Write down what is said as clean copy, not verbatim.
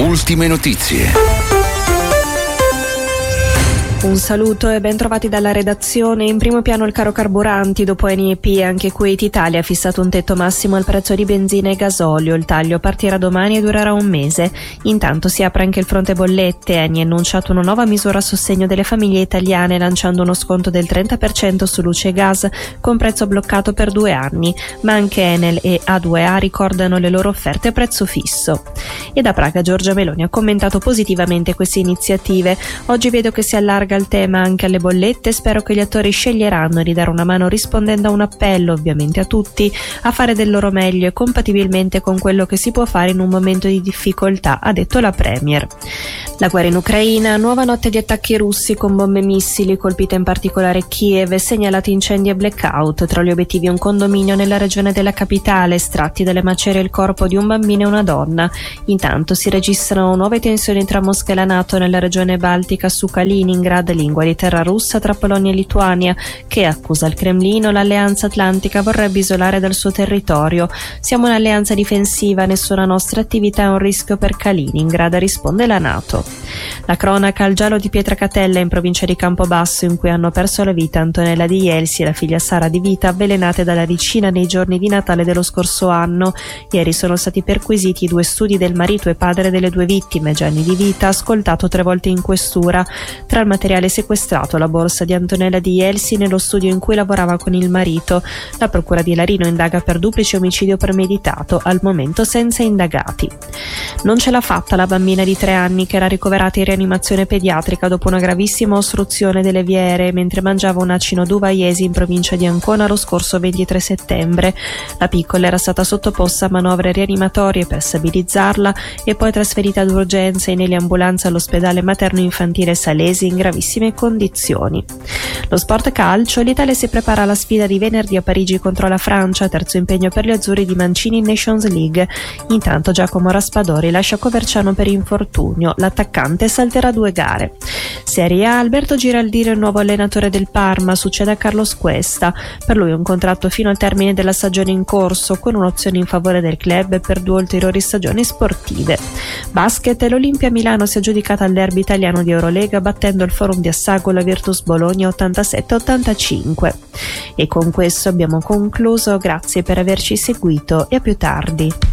Ultime notizie. Un saluto e ben trovati dalla redazione. In primo piano il caro carburanti. Dopo Eni e P, anche Kuwait Italia ha fissato un tetto massimo al prezzo di benzina e gasolio. Il taglio partirà domani e durerà un mese. Intanto si apre anche il fronte bollette. Eni ha annunciato una nuova misura a sostegno delle famiglie italiane, lanciando uno sconto del 30% su luce e gas con prezzo bloccato per 2 anni. Ma anche Enel e A2A ricordano le loro offerte a prezzo fisso. E da Praga Giorgia Meloni ha commentato positivamente queste iniziative. Oggi vedo che si allarga il tema anche alle bollette. Spero che gli attori sceglieranno di dare una mano rispondendo a un appello, ovviamente a tutti, a fare del loro meglio e compatibilmente con quello che si può fare in un momento di difficoltà, ha detto la Premier. La guerra in Ucraina, nuova notte di attacchi russi con bombe e missili, colpita in particolare Kiev, segnalati incendi e blackout. Tra gli obiettivi un condominio nella regione della capitale, estratti dalle macerie il corpo di un bambino e una donna. Intanto si registrano nuove tensioni tra Mosca e la NATO nella regione baltica su Kaliningrad, lingua di terra russa tra Polonia e Lituania, che accusa il Cremlino. L'alleanza atlantica vorrebbe isolare dal suo territorio. Siamo un'alleanza difensiva, nessuna nostra attività è un rischio per Kaliningrad, risponde la NATO. La cronaca, al giallo di Pietracatella in provincia di Campobasso, in cui hanno perso la vita Antonella Di Jelsi e la figlia Sara Di Vita, avvelenate dalla ricina nei giorni di Natale dello scorso anno. Ieri sono stati perquisiti 2 studi del marito e padre delle 2 vittime, Gianni Di Vita, ascoltato 3 volte in questura. Tra il materiale sequestrato la borsa di Antonella Di Jelsi nello studio in cui lavorava con il marito. La procura di Larino indaga per duplice omicidio premeditato, al momento senza indagati. Non ce l'ha fatta la bambina di 3 anni che era ricoverata in rianimazione pediatrica dopo una gravissima ostruzione delle vie aeree mentre mangiava un acino d'uva a Iesi in provincia di Ancona lo scorso 23 settembre. La piccola era stata sottoposta a manovre rianimatorie per stabilizzarla e poi trasferita d'urgenza in eliambulanza all'ospedale materno-infantile Salesi in gravissime condizioni. Lo sport calcio, l'Italia si prepara alla sfida di venerdì a Parigi contro la Francia, terzo impegno per gli azzurri di Mancini in Nations League. Intanto Giacomo Raspadori lascia Coverciano per infortunio, l'attaccante salterà 2 gare. Serie A, Alberto Giraldino è il nuovo allenatore del Parma, succede a Carlos Cuesta. Per lui un contratto fino al termine della stagione in corso, con un'opzione in favore del club per 2 ulteriori stagioni sportive. Basket, l'Olimpia Milano si è aggiudicata al derby italiano di Eurolega battendo il Forum di Assago, la Virtus Bologna 87-85. E con questo abbiamo concluso, grazie per averci seguito e a più tardi.